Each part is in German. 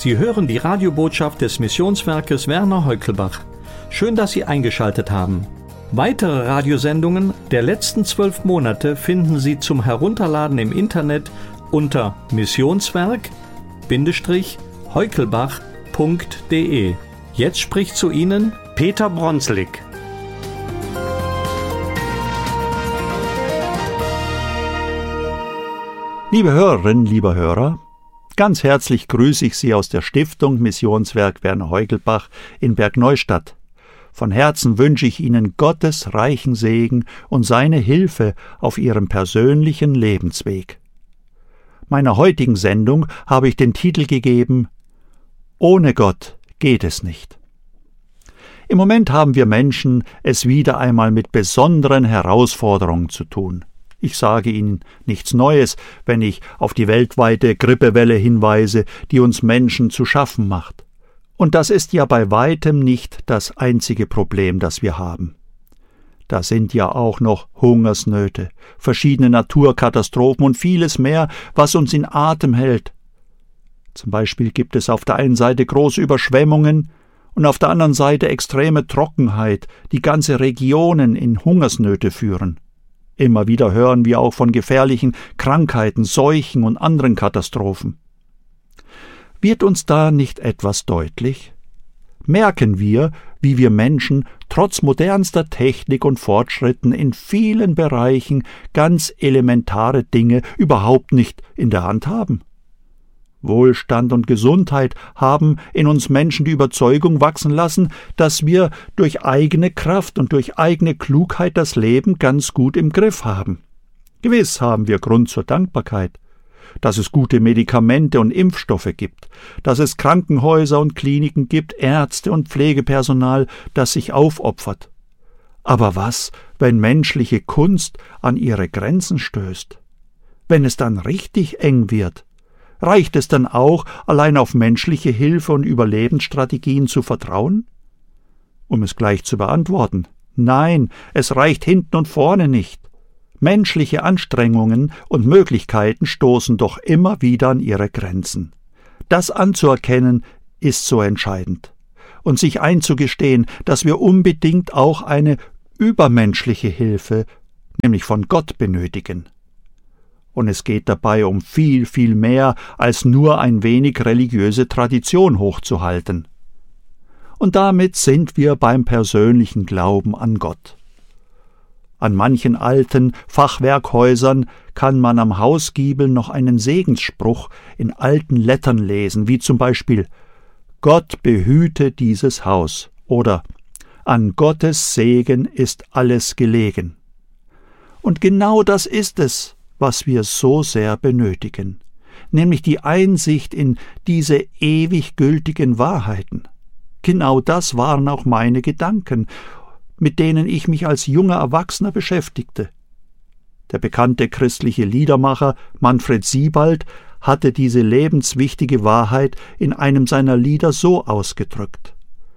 Sie hören die Radiobotschaft des Missionswerkes Werner Heukelbach. Schön, dass Sie eingeschaltet haben. Weitere Radiosendungen der letzten 12 Monate finden Sie zum Herunterladen im Internet unter missionswerk-heukelbach.de. Jetzt spricht zu Ihnen Peter Bronslik. Liebe Hörerinnen, lieber Hörer, ganz herzlich grüße ich Sie aus der Stiftung Missionswerk Werner Heukelbach in Bergneustadt. Von Herzen wünsche ich Ihnen Gottes reichen Segen und seine Hilfe auf Ihrem persönlichen Lebensweg. Meiner heutigen Sendung habe ich den Titel gegeben: Ohne Gott geht es nicht. Im Moment haben wir Menschen es wieder einmal mit besonderen Herausforderungen zu tun. Ich sage Ihnen nichts Neues, wenn ich auf die weltweite Grippewelle hinweise, die uns Menschen zu schaffen macht. Und das ist ja bei weitem nicht das einzige Problem, das wir haben. Da sind ja auch noch Hungersnöte, verschiedene Naturkatastrophen und vieles mehr, was uns in Atem hält. Zum Beispiel gibt es auf der einen Seite große Überschwemmungen und auf der anderen Seite extreme Trockenheit, die ganze Regionen in Hungersnöte führen. Immer wieder hören wir auch von gefährlichen Krankheiten, Seuchen und anderen Katastrophen. Wird uns da nicht etwas deutlich? Merken wir, wie wir Menschen trotz modernster Technik und Fortschritten in vielen Bereichen ganz elementare Dinge überhaupt nicht in der Hand haben? Wohlstand und Gesundheit haben in uns Menschen die Überzeugung wachsen lassen, dass wir durch eigene Kraft und durch eigene Klugheit das Leben ganz gut im Griff haben. Gewiss haben wir Grund zur Dankbarkeit, dass es gute Medikamente und Impfstoffe gibt, dass es Krankenhäuser und Kliniken gibt, Ärzte und Pflegepersonal, das sich aufopfert. Aber was, wenn menschliche Kunst an ihre Grenzen stößt? Wenn es dann richtig eng wird? Reicht es dann auch, allein auf menschliche Hilfe und Überlebensstrategien zu vertrauen? Um es gleich zu beantworten: Nein, es reicht hinten und vorne nicht. Menschliche Anstrengungen und Möglichkeiten stoßen doch immer wieder an ihre Grenzen. Das anzuerkennen ist so entscheidend. Und sich einzugestehen, dass wir unbedingt auch eine übermenschliche Hilfe, nämlich von Gott, benötigen. Und es geht dabei um viel, viel mehr als nur ein wenig religiöse Tradition hochzuhalten. Und damit sind wir beim persönlichen Glauben an Gott. An manchen alten Fachwerkhäusern kann man am Hausgiebel noch einen Segensspruch in alten Lettern lesen, wie zum Beispiel: Gott behüte dieses Haus oder an Gottes Segen ist alles gelegen. Und genau das ist es, was wir so sehr benötigen, nämlich die Einsicht in diese ewig gültigen Wahrheiten. Genau das waren auch meine Gedanken, mit denen ich mich als junger Erwachsener beschäftigte. Der bekannte christliche Liedermacher Manfred Siebald hatte diese lebenswichtige Wahrheit in einem seiner Lieder so ausgedrückt: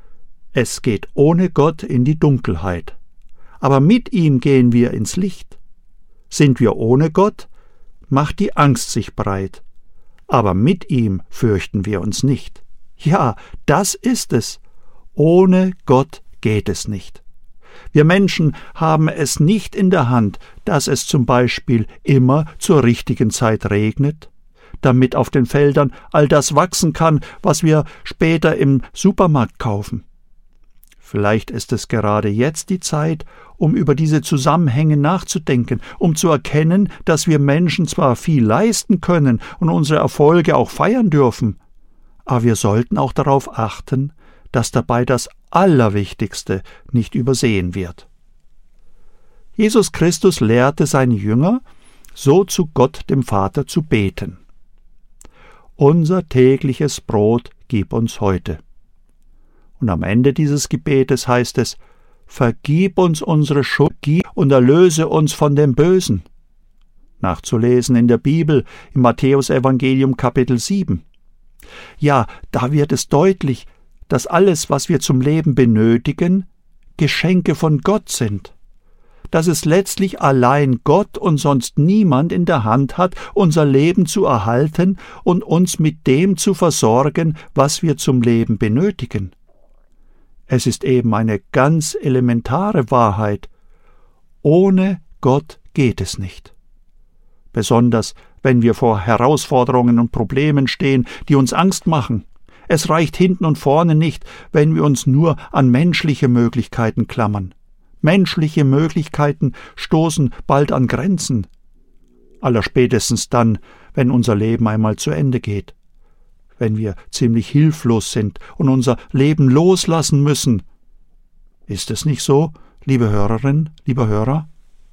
Es geht ohne Gott in die Dunkelheit, aber mit ihm gehen wir ins Licht. Sind wir ohne Gott, macht die Angst sich breit, aber mit ihm fürchten wir uns nicht. Ja, das ist es. Ohne Gott geht es nicht. Wir Menschen haben es nicht in der Hand, dass es zum Beispiel immer zur richtigen Zeit regnet, damit auf den Feldern all das wachsen kann, was wir später im Supermarkt kaufen. Vielleicht ist es gerade jetzt die Zeit, um über diese Zusammenhänge nachzudenken, um zu erkennen, dass wir Menschen zwar viel leisten können und unsere Erfolge auch feiern dürfen, aber wir sollten auch darauf achten, dass dabei das Allerwichtigste nicht übersehen wird. Jesus Christus lehrte seine Jünger, so zu Gott dem Vater zu beten: Unser tägliches Brot gib uns heute. Und am Ende dieses Gebetes heißt es: Vergib uns unsere Schuld und erlöse uns von dem Bösen. Nachzulesen in der Bibel, im Matthäusevangelium Kapitel 7. Ja, da wird es deutlich, dass alles, was wir zum Leben benötigen, Geschenke von Gott sind. dass es letztlich allein Gott und sonst niemand in der Hand hat, unser Leben zu erhalten und uns mit dem zu versorgen, was wir zum Leben benötigen. Es ist eben eine ganz elementare Wahrheit. Ohne Gott geht es nicht. Besonders, wenn wir vor Herausforderungen und Problemen stehen, die uns Angst machen. Es reicht hinten und vorne nicht, wenn wir uns nur an menschliche Möglichkeiten klammern. Menschliche Möglichkeiten stoßen bald an Grenzen. Allerspätestens dann, wenn unser Leben einmal zu Ende geht. Wenn wir ziemlich hilflos sind und unser Leben loslassen müssen. Ist es nicht so, liebe Hörerin, lieber Hörer?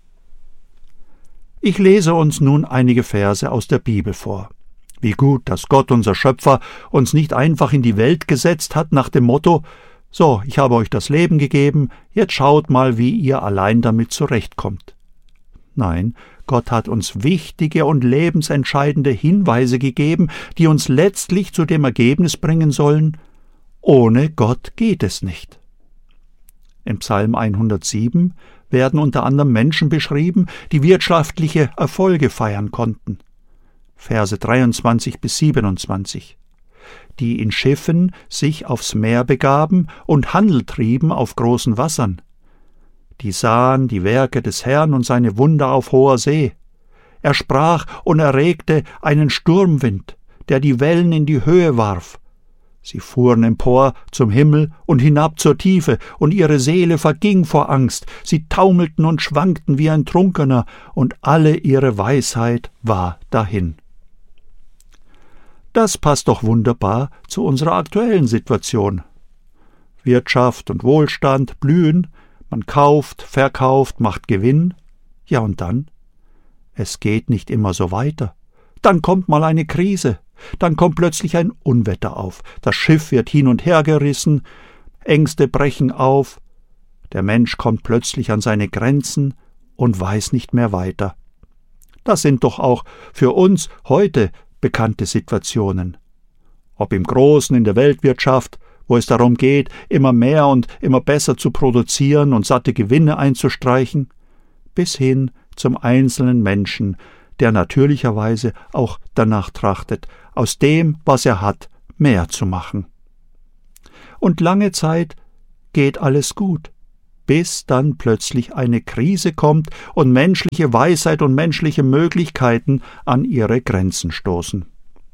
Ich lese uns nun einige Verse aus der Bibel vor. Wie gut, dass Gott, unser Schöpfer, uns nicht einfach in die Welt gesetzt hat nach dem Motto: So, ich habe euch das Leben gegeben, jetzt schaut mal, wie ihr allein damit zurechtkommt. Nein, Gott hat uns wichtige und lebensentscheidende Hinweise gegeben, die uns letztlich zu dem Ergebnis bringen sollen: Ohne Gott geht es nicht. Im Psalm 107 werden unter anderem Menschen beschrieben, die wirtschaftliche Erfolge feiern konnten. Verse 23 bis 27. Die in Schiffen sich aufs Meer begaben und Handel trieben auf großen Wassern. Die sahen die Werke des Herrn und seine Wunder auf hoher See. Er sprach und erregte einen Sturmwind, der die Wellen in die Höhe warf. Sie fuhren empor zum Himmel und hinab zur Tiefe, und ihre Seele verging vor Angst. Sie taumelten und schwankten wie ein Trunkener, und alle ihre Weisheit war dahin. Das passt doch wunderbar zu unserer aktuellen Situation. Wirtschaft und Wohlstand blühen, man kauft, verkauft, macht Gewinn. Ja, und dann? Es geht nicht immer so weiter. Dann kommt mal eine Krise, dann kommt plötzlich ein Unwetter auf, das Schiff wird hin und her gerissen, Ängste brechen auf, der Mensch kommt plötzlich an seine Grenzen und weiß nicht mehr weiter. Das sind doch auch für uns heute bekannte Situationen. Ob im Großen in der Weltwirtschaft, wo es darum geht, immer mehr und immer besser zu produzieren und satte Gewinne einzustreichen, bis hin zum einzelnen Menschen, der natürlicherweise auch danach trachtet, aus dem, was er hat, mehr zu machen. Und lange Zeit geht alles gut, bis dann plötzlich eine Krise kommt und menschliche Weisheit und menschliche Möglichkeiten an ihre Grenzen stoßen.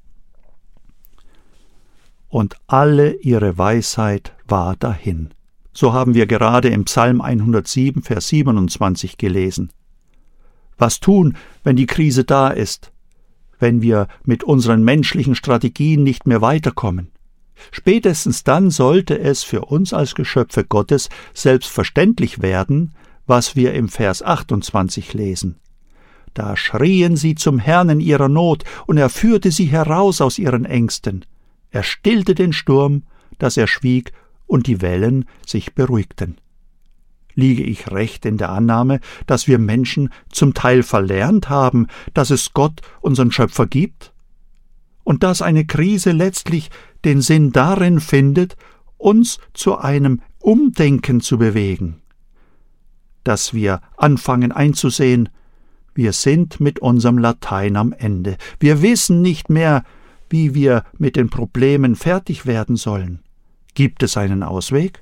Und alle ihre Weisheit war dahin. So haben wir gerade im Psalm 107, Vers 27 gelesen. Was tun, wenn die Krise da ist, wenn wir mit unseren menschlichen Strategien nicht mehr weiterkommen? Spätestens dann sollte es für uns als Geschöpfe Gottes selbstverständlich werden, was wir im Vers 28 lesen. Da schrien sie zum Herrn in ihrer Not, und er führte sie heraus aus ihren Ängsten. Er stillte den Sturm, dass er schwieg und die Wellen sich beruhigten. Liege ich recht in der Annahme, dass wir Menschen zum Teil verlernt haben, dass es Gott, unseren Schöpfer, gibt? Und dass eine Krise letztlich den Sinn darin findet, uns zu einem Umdenken zu bewegen? Dass wir anfangen einzusehen, wir sind mit unserem Latein am Ende. Wir wissen nicht mehr, wie wir mit den Problemen fertig werden sollen. Gibt es einen Ausweg?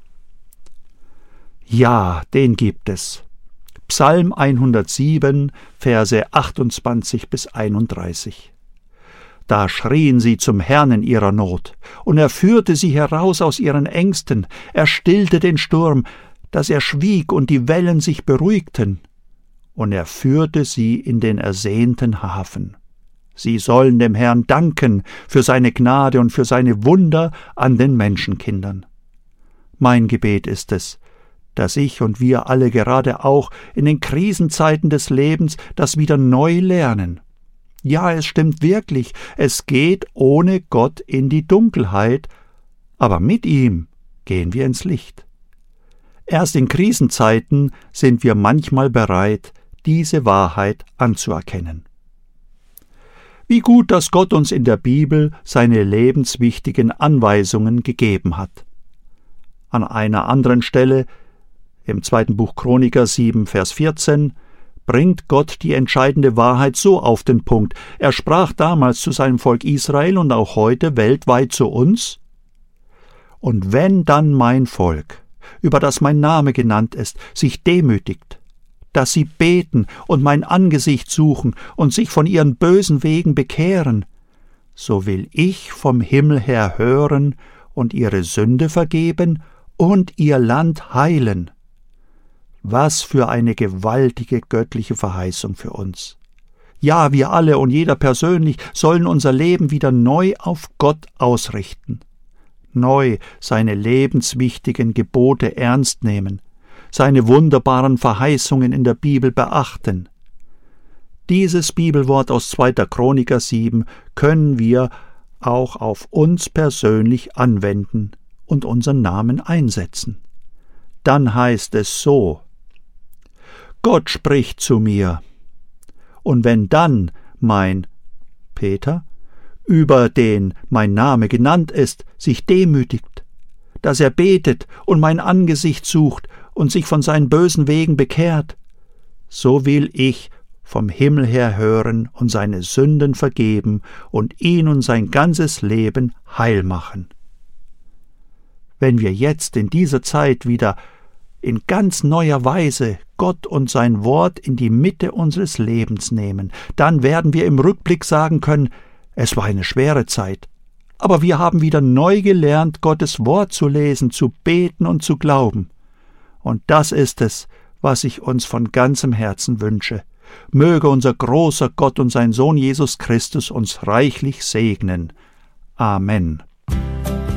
Ja, den gibt es. Psalm 107, Verse 28 bis 31. Da schrien sie zum Herrn in ihrer Not, und er führte sie heraus aus ihren Ängsten, er stillte den Sturm, dass er schwieg und die Wellen sich beruhigten, und er führte sie in den ersehnten Hafen. Sie sollen dem Herrn danken für seine Gnade und für seine Wunder an den Menschenkindern. Mein Gebet ist es, dass ich und wir alle gerade auch in den Krisenzeiten des Lebens das wieder neu lernen. Ja, es stimmt wirklich, es geht ohne Gott in die Dunkelheit, aber mit ihm gehen wir ins Licht. Erst in Krisenzeiten sind wir manchmal bereit, diese Wahrheit anzuerkennen. Wie gut, dass Gott uns in der Bibel seine lebenswichtigen Anweisungen gegeben hat. An einer anderen Stelle Im 2. Buch Chroniker 7, Vers 14 bringt Gott die entscheidende Wahrheit so auf den Punkt. Er sprach damals zu seinem Volk Israel und auch heute weltweit zu uns: Und wenn dann mein Volk, über das mein Name genannt ist, sich demütigt, dass sie beten und mein Angesicht suchen und sich von ihren bösen Wegen bekehren, so will ich vom Himmel her hören und ihre Sünde vergeben und ihr Land heilen. Was für eine gewaltige göttliche Verheißung für uns. Ja, wir alle und jeder persönlich sollen unser Leben wieder neu auf Gott ausrichten. Neu seine lebenswichtigen Gebote ernst nehmen, seine wunderbaren Verheißungen in der Bibel beachten. Dieses Bibelwort aus 2. Chroniker 7 können wir auch auf uns persönlich anwenden und unseren Namen einsetzen. Dann heißt es so: Gott spricht zu mir. Und wenn dann mein Peter, über den mein Name genannt ist, sich demütigt, dass er betet und mein Angesicht sucht und sich von seinen bösen Wegen bekehrt, so will ich vom Himmel her hören und seine Sünden vergeben und ihn und sein ganzes Leben heil machen. Wenn wir jetzt in dieser Zeit wieder in ganz neuer Weise Gott und sein Wort in die Mitte unseres Lebens nehmen, dann werden wir im Rückblick sagen können: Es war eine schwere Zeit, aber wir haben wieder neu gelernt, Gottes Wort zu lesen, zu beten und zu glauben. Und das ist es, was ich uns von ganzem Herzen wünsche. Möge unser großer Gott und sein Sohn Jesus Christus uns reichlich segnen. Amen.